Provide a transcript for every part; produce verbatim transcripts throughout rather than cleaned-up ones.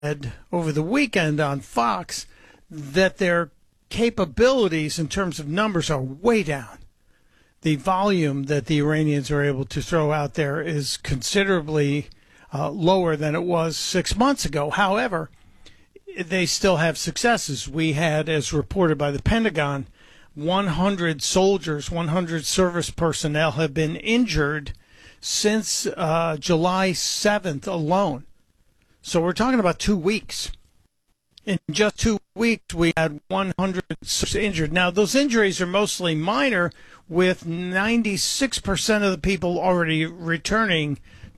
over the weekend on Fox that their capabilities in terms of numbers are way down. The volume that the Iranians are able to throw out there is considerably uh, lower than it was six months ago. However, they still have successes. We had, as reported by the Pentagon, one hundred soldiers, one hundred service personnel have been injured since uh, July seventh alone. So we're talking about two weeks. In just two weeks, we had one hundred injured. Now, those injuries are mostly minor, with ninety-six percent of the people already returning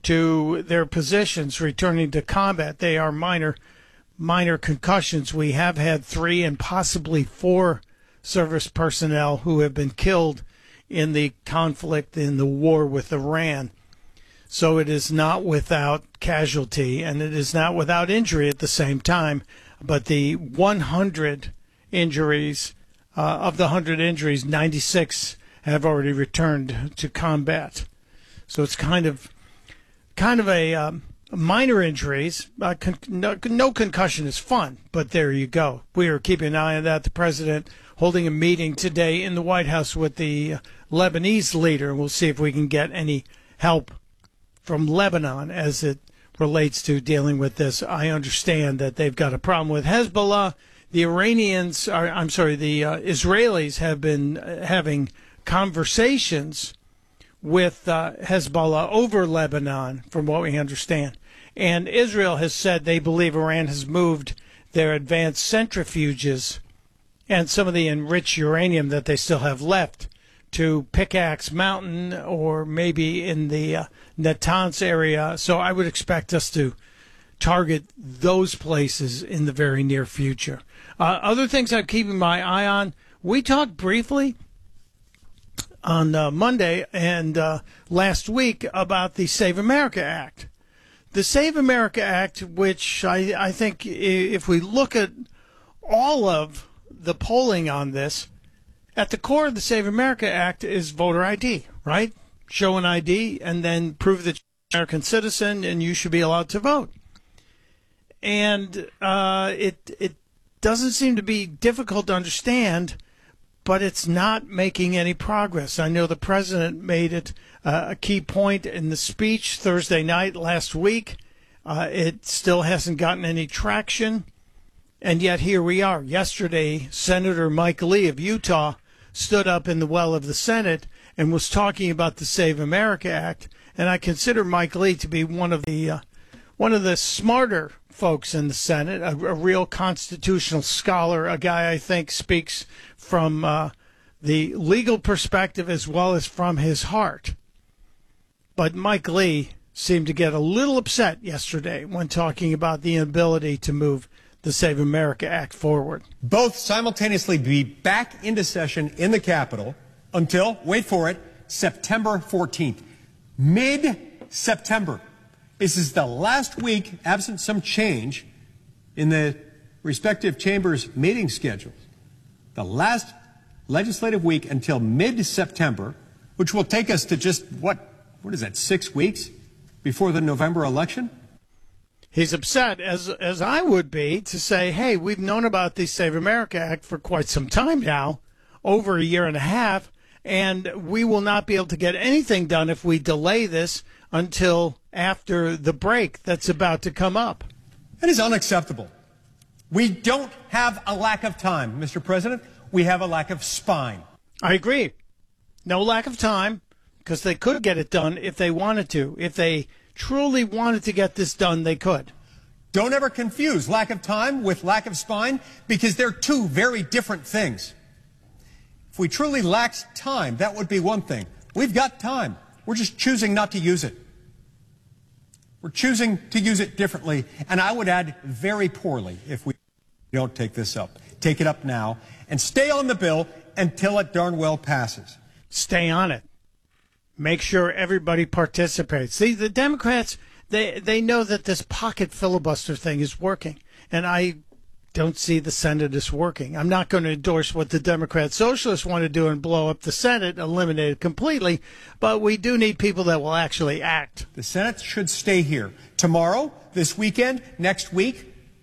to their positions, returning to combat. They are minor, minor concussions. We have had three and possibly four service personnel who have been killed in the conflict, in the war with Iran. So it is not without casualty, and it is not without injury at the same time. But the one hundred injuries, uh, of the one hundred injuries, ninety-six have already returned to combat. So it's kind of kind of a um, minor injuries. Uh, con- no, no concussion is fun, but there you go. We are keeping an eye on that. The president holding a meeting today in the White House with the uh, Lebanese leader, and we'll see if we can get any help from Lebanon as it relates to dealing with this. I understand that they've got a problem with Hezbollah. The Iranians are, I'm sorry, the uh, Israelis have been uh, having conversations with uh, Hezbollah over Lebanon, from what we understand. And Israel has said they believe Iran has moved their advanced centrifuges and some of the enriched uranium that they still have left to Pickaxe Mountain or maybe in the uh, Natanz area. So I would expect us to target those places in the very near future. Uh, other things I'm keeping my eye on, we talked briefly on uh, Monday and uh, last week about the Save America Act. The Save America Act, which I, I think if we look at all of the polling on this, at the core of the Save America Act is voter I D, right? Show an I D and then prove that you're an American citizen and you should be allowed to vote. And uh, it it doesn't seem to be difficult to understand, but it's not making any progress. I know the president made it uh, a key point in the speech Thursday night last week. Uh, it still hasn't gotten any traction. And yet here we are. Yesterday, Senator Mike Lee of Utah stood up in the well of the Senate and was talking about the Save America Act. And I consider Mike Lee to be one of the uh, one of the smarter folks in the Senate, a, a real constitutional scholar, a guy I think speaks from uh, the legal perspective as well as from his heart. But Mike Lee seemed to get a little upset yesterday when talking about the inability to move the Save America Act forward. Both simultaneously be back into session in the Capitol until, wait for it, September fourteenth. Mid-September. This is the last week, absent some change in the respective chambers' meeting schedules. The last legislative week until mid-September, which will take us to just, what, what is that, six weeks before the November election? He's upset, as as I would be, to say, hey, we've known about the Save America Act for quite some time now, over a year and a half, and we will not be able to get anything done if we delay this until after the break that's about to come up. That is unacceptable. We don't have a lack of time, Mister President. We have a lack of spine. I agree. No lack of time, because they could get it done if they wanted to. If they truly wanted to get this done, they could. Don't ever confuse lack of time with lack of spine, because they're two very different things. If we truly lacked time, that would be one thing. We've got time. We're just choosing not to use it. We're choosing to use it differently, and I would add very poorly if we don't take this up. Take it up now and stay on the bill until it darn well passes. Stay on it. Make sure everybody participates. See, the Democrats, they they know that this pocket filibuster thing is working, and I don't see the Senate as working. I'm not going to endorse what the Democrat Socialists want to do and blow up the Senate, eliminate it completely, but we do need people that will actually act. The Senate should stay here tomorrow, this weekend, next week.